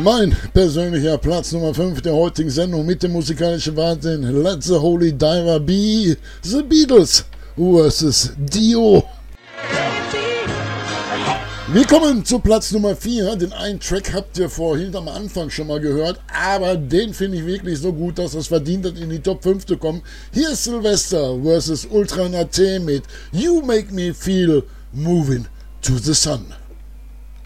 Mein persönlicher Platz Nummer 5 der heutigen Sendung mit dem musikalischen Wahnsinn. Let the Holy Diver be The Beatles vs. Dio. Wir kommen zu Platz Nummer 4. Den einen Track habt ihr vorhin am Anfang schon mal gehört, aber den finde ich wirklich so gut, dass es verdient hat, in die Top 5 zu kommen. Hier ist Sylvester vs. Ultra Nate mit You Make Me Feel Moving to the Sun.